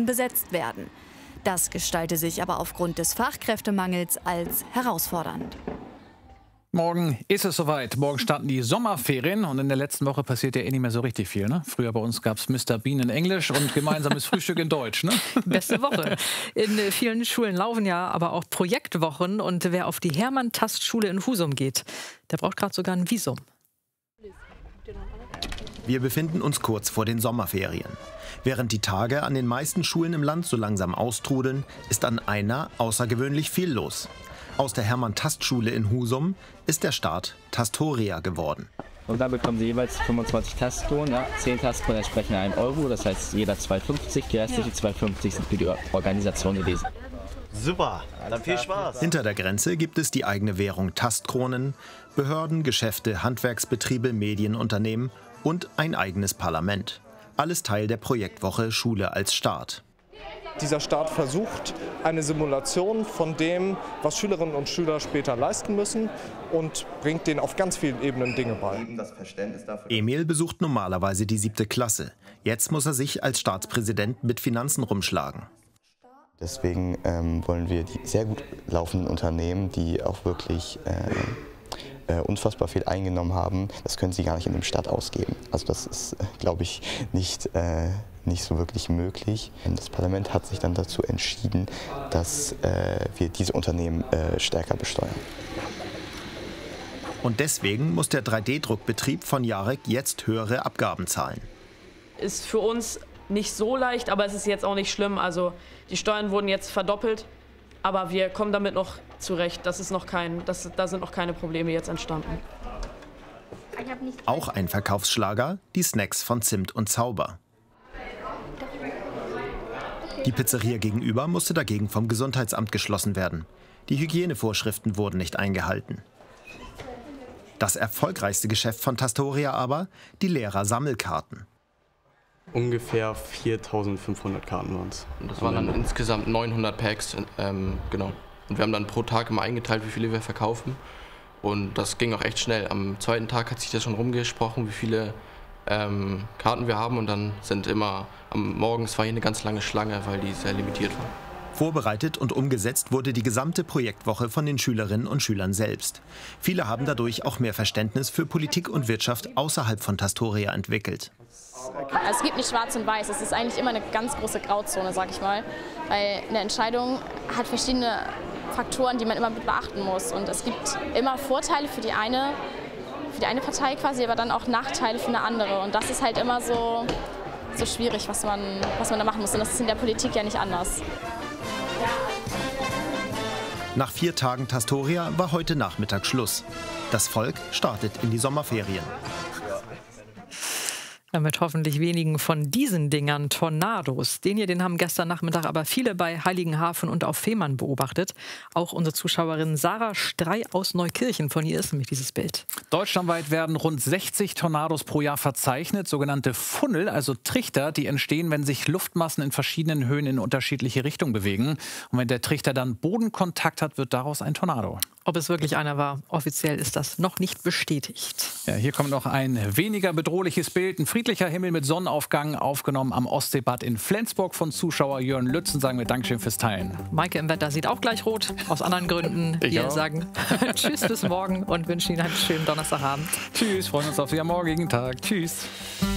besetzt werden. Das gestalte sich aber aufgrund des Fachkräftemangels als herausfordernd. Morgen ist es soweit. Morgen starten die Sommerferien und in der letzten Woche passiert ja eh nicht mehr so richtig viel. Ne? Früher bei uns gab es Mr. Bean in Englisch und gemeinsames Frühstück in Deutsch. Ne? Beste Woche. In vielen Schulen laufen ja aber auch Projektwochen und wer auf die Hermann-Tast-Schule in Husum geht, der braucht gerade sogar ein Visum. Wir befinden uns kurz vor den Sommerferien. Während die Tage an den meisten Schulen im Land so langsam austrudeln, ist an einer außergewöhnlich viel los. Aus der Hermann-Tast-Schule in Husum ist der Start Tastoria geworden. Und da bekommen Sie jeweils 25 Tastkronen. Ja, 10 Tastkronen entsprechen 1 €, das heißt jeder 2,50. Die restlichen 2,50 sind für die Organisation gewesen. Super, dann viel Spaß. Hinter der Grenze gibt es die eigene Währung Tastkronen, Behörden, Geschäfte, Handwerksbetriebe, Medienunternehmen und ein eigenes Parlament. Alles Teil der Projektwoche Schule als Start. Dieser Start versucht eine Simulation von dem, was Schülerinnen und Schüler später leisten müssen und bringt denen auf ganz vielen Ebenen Dinge bei. Emil besucht normalerweise die 7. Klasse. Jetzt muss er sich als Staatspräsident mit Finanzen rumschlagen. Deswegen wollen wir die sehr gut laufenden Unternehmen, die auch wirklich unfassbar viel eingenommen haben, das können sie gar nicht in dem Staat ausgeben. Also das ist, glaube ich, nicht so wirklich möglich. Das Parlament hat sich dann dazu entschieden, dass wir diese Unternehmen stärker besteuern. Und deswegen muss der 3D-Druckbetrieb von Jarek jetzt höhere Abgaben zahlen. Ist für uns nicht so leicht, aber es ist jetzt auch nicht schlimm. Also die Steuern wurden jetzt verdoppelt, aber wir kommen damit noch zurecht. Da sind noch keine Probleme jetzt entstanden. Auch ein Verkaufsschlager, die Snacks von Zimt und Zauber. Die Pizzeria gegenüber musste dagegen vom Gesundheitsamt geschlossen werden. Die Hygienevorschriften wurden nicht eingehalten. Das erfolgreichste Geschäft von Tastoria aber, die Lehrer-Sammelkarten. Ungefähr 4.500 Karten waren es. Das waren dann insgesamt 900 Packs, genau. Und wir haben dann pro Tag immer eingeteilt, wie viele wir verkaufen. Und das ging auch echt schnell. Am zweiten Tag hat sich das schon rumgesprochen, wie viele Karten wir haben. Und dann sind immer, morgens war hier eine ganz lange Schlange, weil die sehr limitiert war. Vorbereitet und umgesetzt wurde die gesamte Projektwoche von den Schülerinnen und Schülern selbst. Viele haben dadurch auch mehr Verständnis für Politik und Wirtschaft außerhalb von Tastoria entwickelt. Es gibt nicht schwarz und weiß, es ist eigentlich immer eine ganz große Grauzone, sag ich mal. Weil eine Entscheidung hat verschiedene Faktoren, die man immer beachten muss. Und es gibt immer Vorteile für die eine Partei quasi, aber dann auch Nachteile für eine andere. Und das ist halt immer so schwierig, was man da machen muss. Und das ist in der Politik ja nicht anders. Nach 4 Tagen Tastoria war heute Nachmittag Schluss. Das Volk startet in die Sommerferien. Mit hoffentlich wenigen von diesen Dingern Tornados. Den haben gestern Nachmittag aber viele bei Heiligenhafen und auf Fehmarn beobachtet. Auch unsere Zuschauerin Sarah Strey aus Neukirchen. Von ihr ist nämlich dieses Bild. Deutschlandweit werden rund 60 Tornados pro Jahr verzeichnet. Sogenannte Funnel, also Trichter, die entstehen, wenn sich Luftmassen in verschiedenen Höhen in unterschiedliche Richtungen bewegen. Und wenn der Trichter dann Bodenkontakt hat, wird daraus ein Tornado. Ob es wirklich einer war, offiziell ist das noch nicht bestätigt. Ja, hier kommt noch ein weniger bedrohliches Bild. Ein friedlicher Himmel mit Sonnenaufgang, aufgenommen am Ostseebad in Flensburg von Zuschauer Jörn Lützen. Sagen wir Dankeschön fürs Teilen. Maike im Wetter sieht auch gleich rot, aus anderen Gründen. Wir sagen Tschüss bis morgen und wünschen Ihnen einen schönen Donnerstagabend. Tschüss, freuen uns auf Sie am morgigen Tag. Tschüss.